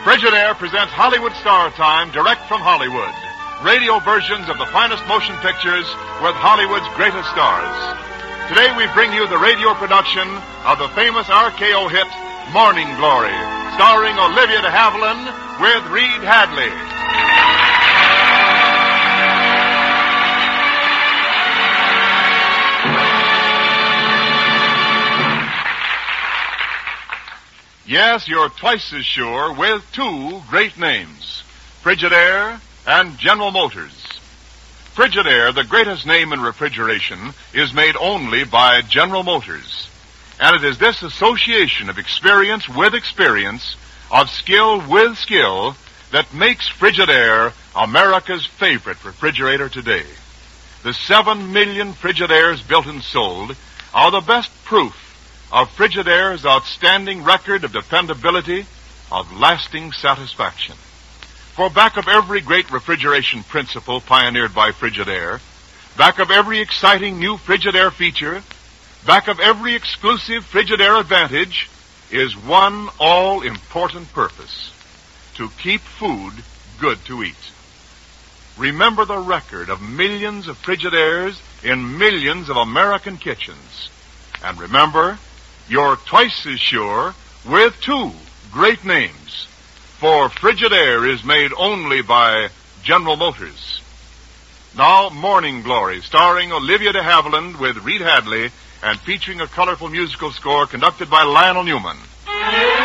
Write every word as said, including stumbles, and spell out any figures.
Frigidaire presents Hollywood Star Time direct from Hollywood. Radio versions of the finest motion pictures with Hollywood's greatest stars. Today we bring you the radio production of the famous R K O hit Morning Glory, starring Olivia de Havilland with Reed Hadley. Yes, you're twice as sure with two great names, Frigidaire and General Motors. Frigidaire, the greatest name in refrigeration, is made only by General Motors. And it is this association of experience with experience, of skill with skill, that makes Frigidaire America's favorite refrigerator today. The seven million Frigidaires built and sold are the best proof of Frigidaire's outstanding record of dependability, of lasting satisfaction. For back of every great refrigeration principle pioneered by Frigidaire, back of every exciting new Frigidaire feature, back of every exclusive Frigidaire advantage, is one all-important purpose: to keep food good to eat. Remember the record of millions of Frigidaires in millions of American kitchens. And remember, you're twice as sure with two great names, for Frigidaire is made only by General Motors. Now, Morning Glory, starring Olivia de Havilland with Reed Hadley and featuring a colorful musical score conducted by Lionel Newman.